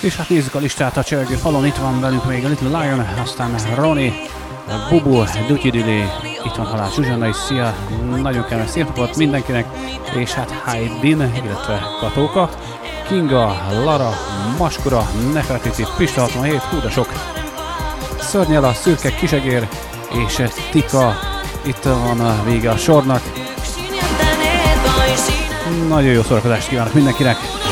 És hát nézzük a listát a Csörgő falon, itt van velünk még a Little Lion, aztán Roni, Bubu, Dutyidili, itt van Halász Zsuzsanna is, szia, nagyon kellemes szép napot mindenkinek, és hát Haydin, illetve Katóka, Kinga, Lara, Maskora, Nefertiti, Pista 67, hú de sok, Szörnyela, Szürke, Kisegér, és Tika, itt van a vége a sornak. Nagyon jó szórakozást kívánok mindenkinek!